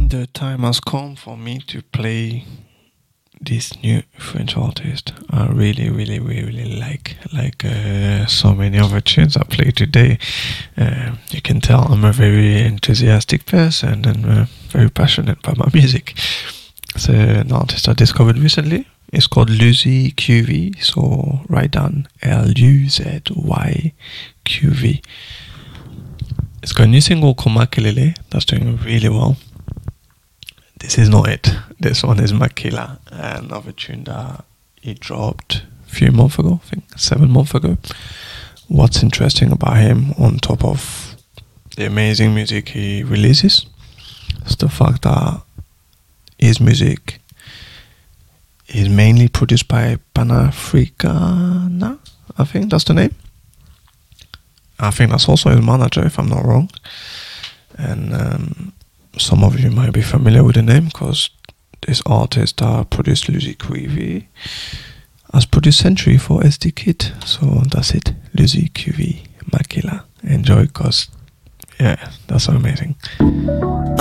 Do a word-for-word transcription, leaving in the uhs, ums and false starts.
the time has come for me to play this new French artist. I really, really, really, really like like uh, so many other tunes I play today. Uh, you can tell I'm a very enthusiastic person and uh, very passionate about my music. It's an artist I discovered recently. It's called Luzy Q V, so write down L U Z Y Q V. It's got a new single called Makelele that's doing really well. This is not it. This one is Makila, another tune that he dropped a few months ago, I think seven months ago. What's interesting about him, on top of the amazing music he releases, is the fact that his music is mainly produced by Panafricana, I think that's the name. I think that's also his manager, if I'm not wrong. And um, some of you might be familiar with the name because this artist that produced Luzy Q V has produced Century for S D Kid. So that's it, Luzy Q V, Makila. Enjoy because, yeah, that's so amazing.